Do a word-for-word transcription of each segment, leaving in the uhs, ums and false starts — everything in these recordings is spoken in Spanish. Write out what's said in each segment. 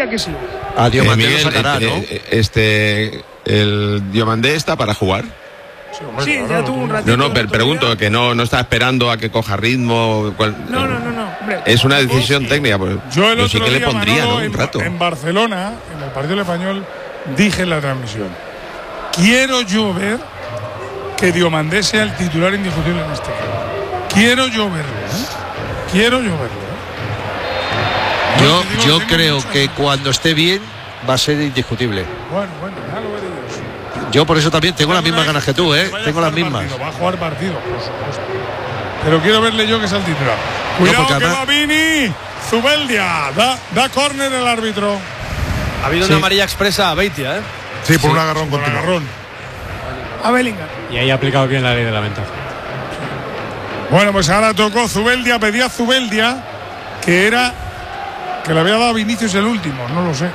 diría que sí. A Diomandé eh, lo sacará, ¿no? Este, el Diomandé está para jugar. Sí, sí, ya tuvo un ratito. No, no, pero pregunto, que no, no está esperando a que coja ritmo. Cual, no, no, no, no. Hombre, es una decisión sí. técnica. Pues, yo el yo otro sí que día, le pondría, Manolo, ¿no? Un en, rato. En Barcelona, en el partido del Español, dije en la transmisión: quiero yo ver que Diomandé sea el titular indiscutible en este equipo. Quiero yo verlo, ¿eh? Quiero yo verlo. ¿eh? Yo, digo, yo creo que cuando esté bien va a ser indiscutible. Bueno, bueno, ya lo veré yo. Yo por eso también tengo las mismas ganas que tú, ¿eh? Tengo las mismas. Partido, va a jugar partido, por supuesto. Pero quiero verle yo que es el titular. Cuidado no, que además... va Vini. Zubeldia. Da, da córner el árbitro. Ha habido sí. una amarilla expresa a Beitia, ¿eh? Sí, por sí, un agarrón por continuo. agarrón. A Bellingham. Y ahí ha aplicado bien la ley de la ventaja. Bueno, pues ahora tocó Zubeldia, pedía Zubeldia, que era que le había dado a Vinicius el último, no lo sé.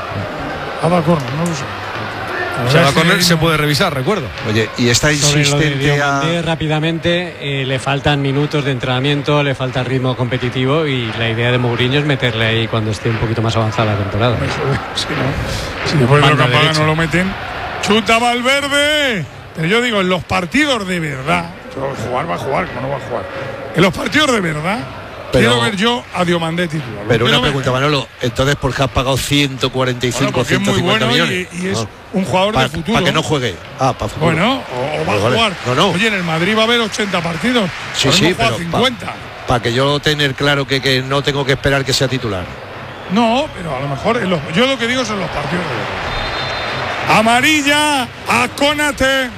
Ha dado córner, no lo sé. O sea, la córner se puede revisar, recuerdo. Oye, y está insistente a... rápidamente, eh, le faltan minutos de entrenamiento, le falta ritmo competitivo y la idea de Mourinho es meterle ahí cuando esté un poquito más avanzada la temporada. Sí, ¿no? Si después de lo que apaga no lo meten, chuta Valverde. Pero yo digo, en los partidos de verdad, jugar va a jugar, como no va a jugar. En los partidos de verdad, pero, quiero ver yo a Diomandé titular. Pero una pregunta, ver. Manolo, entonces ¿por qué has pagado ciento cuarenta y cinco, bueno, ciento cincuenta bueno millones? Y, y es no. un jugador pa, de futuro. Para que no juegue. Ah, para futuro. Bueno, o, o va vale, a jugar. No, no. Oye, en el Madrid va a haber ochenta partidos. Sí, sí, pero cincuenta. Para pa que yo tener claro que, que no tengo que esperar que sea titular. No, pero a lo mejor en los, yo lo que digo son los partidos de verdad. Amarilla a Konate.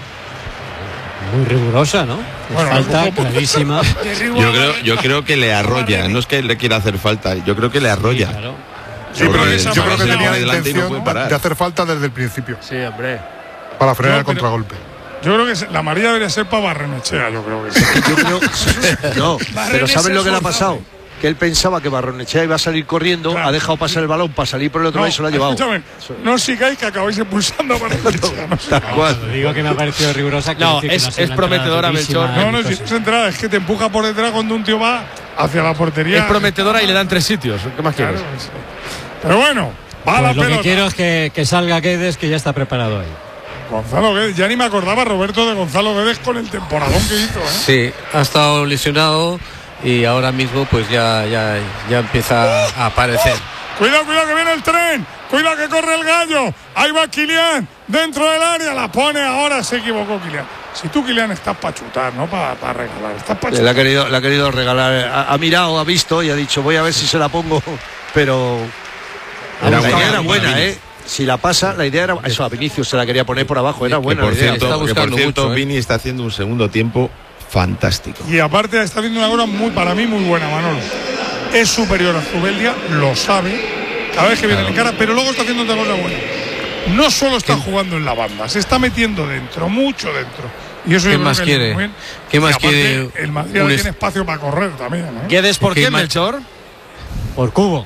Muy rigurosa, ¿no? Bueno, falta clarísima. Yo creo, yo creo que le arrolla, no es que le quiera hacer falta, yo creo que le arrolla. Sí, claro. Sí, pero el, yo creo que tenía la intención no de hacer falta desde el principio. Sí, hombre. Para frenar no, el contragolpe. Yo creo que la amarilla debería ser para Barrenechea, yo creo que sí. Yo creo, no, pero ¿sabes lo que le ha pasado? Que él pensaba que Barrenechea iba a salir corriendo, claro. Ha dejado pasar el balón para salir por el otro no, lado y se lo ha llevado. Escúchame, no sigáis que acabáis expulsando a Barrenechea. No, tal cual. No, digo que me ha parecido rigurosa. Que no, que es, no es prometedora, Melchor. No, no, si no es entrada, es que te empuja por detrás cuando un tío va hacia la portería. Es prometedora y le dan tres sitios. ¿Qué más quieres? Claro, sí. Pero bueno, va pues la lo pelota. que quiero es que, que salga Guedes, que ya está preparado ahí. Gonzalo Guedes, ya ni me acordaba, Roberto, de Gonzalo Guedes con el temporadón que hizo, ¿eh? Sí, ha estado lesionado y ahora mismo pues ya, ya, ya empieza a aparecer. Cuidado, cuidado que viene el tren, cuidado que corre el gallo, ahí va Kylian, dentro del área, la pone, ahora se equivocó Kylian. Si tú, Kylian, estás para chutar, no para pa regalar, estás para chutar. Le ha querido, le ha querido regalar, ha, ha mirado, ha visto y ha dicho, voy a ver si se la pongo, pero era la idea era buena, buena, ¿eh? Si la pasa, la idea era eso, a Vinicius se la quería poner por abajo, era buena. Que por la idea. cierto, está buscando que por cierto mucho, ¿eh? Vini está haciendo un segundo tiempo fantástico. Y aparte está haciendo una hora muy, para mí, muy buena, Manolo. Es superior a Zubeldia, lo sabe, cada vez que viene en cara, pero luego está haciendo otra cosa buena. No solo está jugando en la banda, se está metiendo dentro, mucho dentro. Y eso ¿Qué yo más creo que quiere? Bien. ¿Qué más aparte, quiere? El Madrid un tiene espacio para correr también, ¿eh? ¿Guedes por qué, ¿Qué más? Melchor? Por Cubo.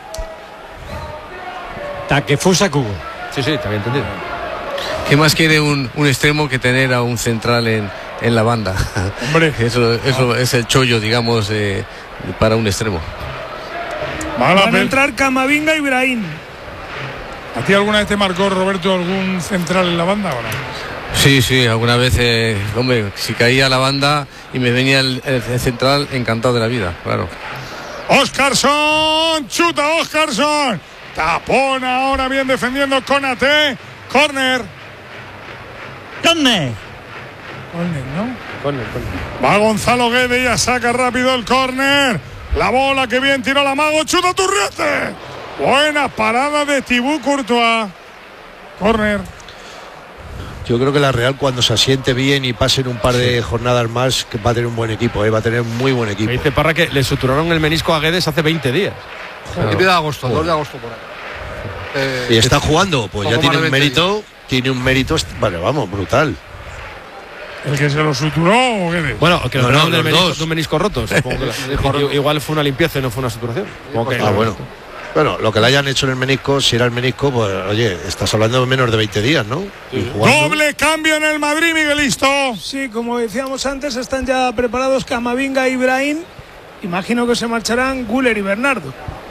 Takefusa Cubo. Sí, sí, te había entendido. ¿Qué más quiere un, un extremo que tener a un central en, en la banda? Hombre, eso, eso es el chollo, digamos, eh, para un extremo. Van a entrar Camavinga y Brahim. ¿A ti alguna vez te marcó, Roberto, algún central en la banda o no? Sí, sí, alguna vez, eh, hombre, si caía la banda y me venía el, el, el central, encantado de la vida, claro. Óscarson, chuta Óscarson. Tapón ahora bien defendiendo Konate. Corner. ¿Dónde? Corner, ¿no? Corner, corner. Va Gonzalo Guedes, ya saca rápido el córner. La bola que bien tiró la mago, chuta Turriete. Buena parada de Thibaut Courtois. Córner. Yo creo que la Real, cuando se asiente bien y pasen un par de jornadas más, que va a tener un buen equipo, ¿eh? Va a tener muy buen equipo. Me dice Parra que le suturaron el menisco a Guedes hace veinte días. Claro. de agosto, dos de agosto por ahí. Eh, y está jugando, pues ya tiene un mérito, tiene un mérito, bueno, vamos, brutal. ¿El que se lo suturó o Guedes? Bueno, que no, no, no, del menisco, dos. de un menisco roto. Supongo que igual fue una limpieza y no fue una suturación. Que, ah, bueno. Bueno, lo que le hayan hecho en el menisco, si era el menisco, pues oye, estás hablando de menos de veinte días, ¿no? Sí. Doble cambio en el Madrid, Miguelito. Sí, como decíamos antes, están ya preparados Camavinga y Brahim. Imagino que se marcharán Güler y Bernardo.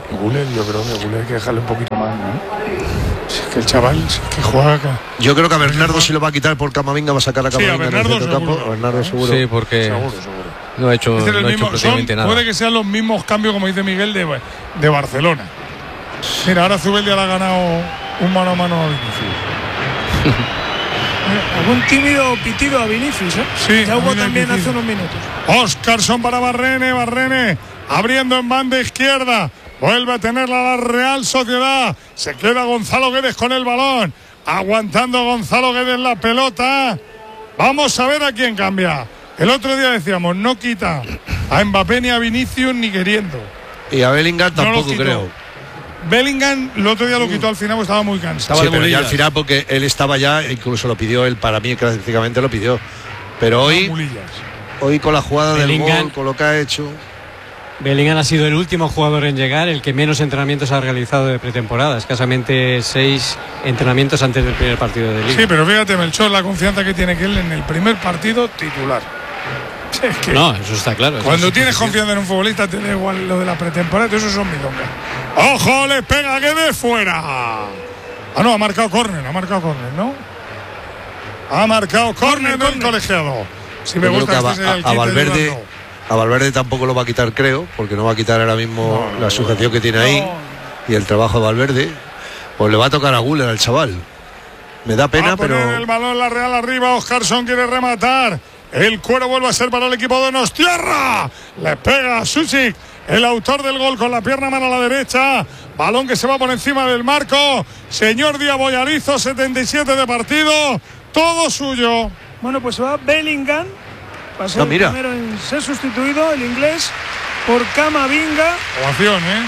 Guller, yo creo que Guller hay que dejarle un poquito más, ¿no? Si es que el chaval, si es que juega acá. Yo creo que a Bernardo si lo va a quitar por Camavinga, va a sacar a Camavinga sí, a Bernardo en el centro campo. A Bernardo seguro. Sí, porque seguro, seguro. no ha hecho, Este no ha mismo, hecho prácticamente son, nada. Puede que sean los mismos cambios, como dice Miguel, de, de Barcelona. Mira, ahora Zubeldia le ha ganado un mano a mano a Vinicius. Algún tímido pitido a Vinicius, ¿eh? Sí, ya hubo también pitido. hace unos minutos. Óscarson para Barrene, Barrene abriendo en banda izquierda. Vuelve a tenerla la Real Sociedad. Se queda Gonzalo Guedes con el balón. Aguantando Gonzalo Guedes la pelota. Vamos a ver a quién cambia. El otro día decíamos, no quita a Mbappé ni a Vinicius ni queriendo. Y a Bellingham No tampoco los quitó. creo. Bellingham el otro día lo quitó al final porque estaba muy cansado. Sí, pero ya al final porque él estaba ya, incluso lo pidió él, para mí prácticamente lo pidió. Pero hoy, hoy con la jugada Bellingham. del gol, con lo que ha hecho. Bellingham ha sido el último jugador en llegar, el que menos entrenamientos ha realizado de pretemporada, escasamente seis entrenamientos antes del primer partido de Liga. Sí, pero fíjate, Melchor, la confianza que tiene que él en el primer partido titular. Es que no, eso está claro. Eso cuando es tienes posible. confianza en un futbolista, te da igual lo de la pretemporada, eso son milongas. ¡Ojo! Le pega que de fuera. Ah, no, ha marcado córner, ha marcado córner, ¿no? Ha marcado córner del colegiado. Si me Yo creo gusta que a, este sería el a- kit a de Valverde, Durán, a Valverde tampoco lo va a quitar, creo, porque no va a quitar ahora mismo No, no, la sujeción que tiene no. ahí y el trabajo de Valverde. Pues le va a tocar a Guller al chaval. Me da Va pena, a poner pero el balón la Real arriba. Óscarson quiere rematar. El cuero vuelve a ser para el equipo de Nostierra. Le pega a Susic, el autor del gol, con la pierna mano a la derecha. Balón que se va por encima del marco. Señor Díaz Boyarizo, setenta y siete de partido. Todo suyo. Bueno, pues se va Bellingham. Va a ser No, el mira. primero en ser sustituido, el inglés, por Camavinga. Ovación, ¿eh?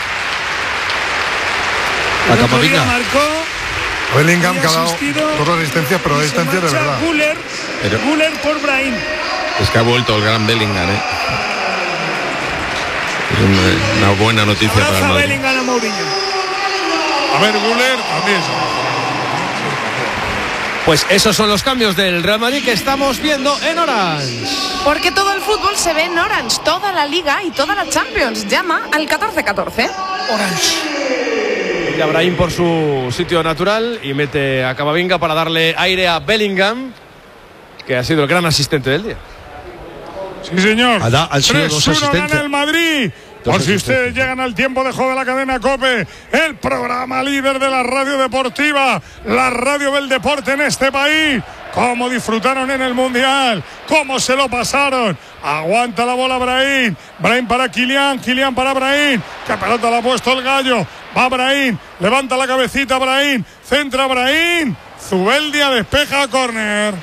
a El otro día Camavinga. marcó. Bellingham y que ha dado asistido, dos asistencias, pero y se asistencias de marcha verdad. Guller, Pero- Guller por Brahim. Es que ha vuelto el gran Bellingham, ¿eh? Es una, una buena noticia para el Abraza Madrid. Bellingham a Mourinho. A ver, Guller también. Pues esos son los cambios del Real Madrid que estamos viendo en Orange. Porque todo el fútbol se ve en Orange, toda la Liga y toda la Champions. Llama al catorce catorce. Y Brahim por su sitio natural y mete a Camavinga para darle aire a Bellingham, que ha sido el gran asistente del día. Sí, señor. Ha da- han sido dos tres uno asistencias. gana el Madrid. Dos Por si asistencias. ustedes llegan al tiempo de juego de la cadena COPE, el programa líder de la radio deportiva, la radio del deporte en este país. Cómo disfrutaron en el Mundial, cómo se lo pasaron. Aguanta la bola Brahim. Brahim para Kylian, Kylian para Brahim. Que pelota la ha puesto el gallo. Va Brahim, levanta la cabecita Brahim. Centra Brahim. Zubeldia despeja a córner.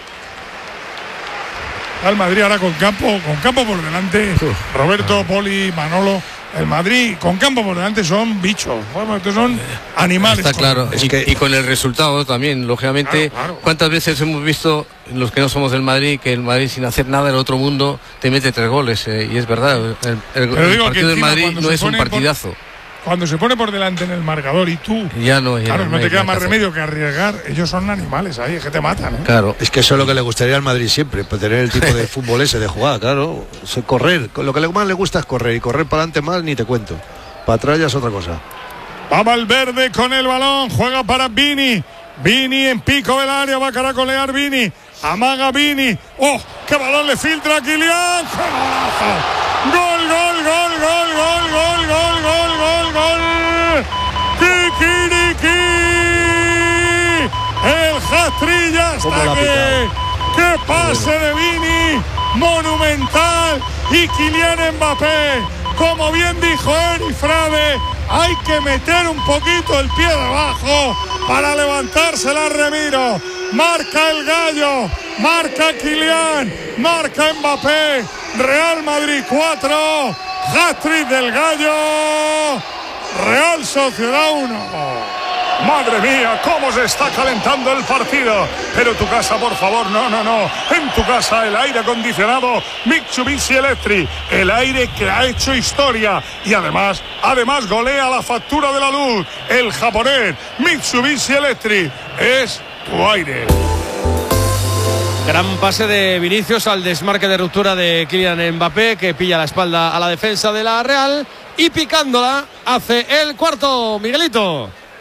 Al Madrid ahora con campo, con campo por delante. Roberto, Poli, Manolo. El Madrid con campo por delante son bichos. Bueno, estos son animales. Está claro. Es y, que- y con el resultado también, lógicamente. Claro, claro. ¿Cuántas veces hemos visto, los que no somos del Madrid, que el Madrid sin hacer nada del otro mundo te mete tres goles? eh, y es verdad, el, el- Pero el digo que partido del encima Madrid cuando no se es un pone por- partidazo. Cuando se pone por delante en el marcador y tú, Ya no, ya claro, no hay te queda nada más que hacer. remedio que arriesgar. Ellos son animales ahí, es que te matan, ¿eh? Claro. Es que eso es lo que le gustaría al Madrid siempre, pues tener el tipo de fútbol ese de jugar, claro. Eso, correr, lo que más le gusta es correr y correr para adelante más ni te cuento. Para atrás ya es otra cosa. Va Valverde con el balón, juega para Vini. Vini en pico del área, va a caracolear Vini. Amaga Vini. ¡Oh! ¡Qué balón le filtra a Kylian! ¡Qué golazo! ¡Gol, gol, gol, gol, gol, gol, gol, gol, gol, gol! ¡Kikiriki! ¡El hat-trick ya ¿Cómo está la ha aquí! ¡Qué pase de Vini! ¡Monumental! Y Kylian Mbappé, como bien dijo Eri Frade, hay que meter un poquito el pie debajo para levantarse la Remiro. Marca el gallo, marca Kylian, marca Mbappé. Real Madrid cuatro, hat-trick del gallo. Real Sociedad uno. Madre mía, cómo se está calentando el partido. Pero tu casa, por favor, no, no, no. En tu casa el aire acondicionado Mitsubishi Electric. El aire que ha hecho historia. Y además, además golea la factura de la luz. El japonés Mitsubishi Electric es tu aire. Gran pase de Vinicius al desmarque de ruptura de Kylian Mbappé, que pilla la espalda a la defensa de la Real y picándola hace el cuarto, Miguelito.